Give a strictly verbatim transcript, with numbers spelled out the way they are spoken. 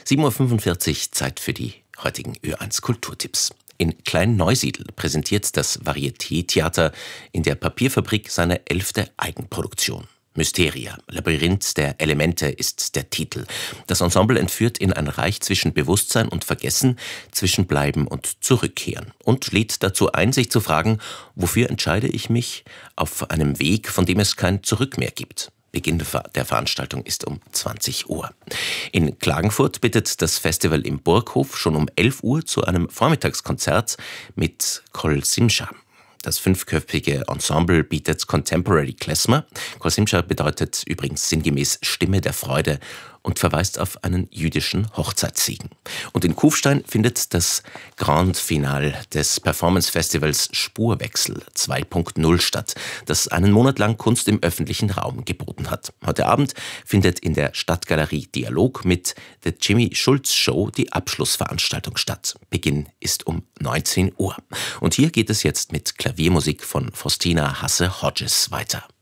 sieben Uhr fünfundvierzig, Zeit für die heutigen Ö eins Kulturtipps. In Klein-Neusiedl präsentiert das Varieté-Theater in der Papierfabrik seine elfte Eigenproduktion. Mysteria, Labyrinth der Elemente ist der Titel. Das Ensemble entführt in ein Reich zwischen Bewusstsein und Vergessen, zwischen Bleiben und Zurückkehren und lädt dazu ein, sich zu fragen, wofür entscheide ich mich auf einem Weg, von dem es kein Zurück mehr gibt. Beginn der Veranstaltung ist um zwanzig Uhr. In Klagenfurt bittet das Festival im Burghof schon um elf Uhr zu einem Vormittagskonzert mit Kol Simcha. Das fünfköpfige Ensemble bietet Contemporary Klezmer. Kol Simcha bedeutet übrigens sinngemäß Stimme der Freude und verweist auf einen jüdischen Hochzeitssegen. Und in Kufstein findet das Grand Finale des Performance-Festivals Spurwechsel zwei Punkt null statt, das einen Monat lang Kunst im öffentlichen Raum geboten hat. Heute Abend findet in der Stadtgalerie Dialog mit The Jimmy Schulz Show die Abschlussveranstaltung statt. Beginn ist um neunzehn Uhr. Und hier geht es jetzt mit Klaviermusik von Faustina Hasse-Hodges weiter.